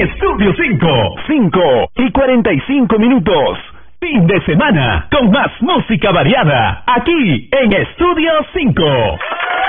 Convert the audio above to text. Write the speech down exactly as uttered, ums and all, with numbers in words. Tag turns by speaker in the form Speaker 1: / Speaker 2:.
Speaker 1: Estudio cinco. cinco y cuarenta y cinco minutos. Fin de semana con más música variada aquí en Estudio cinco.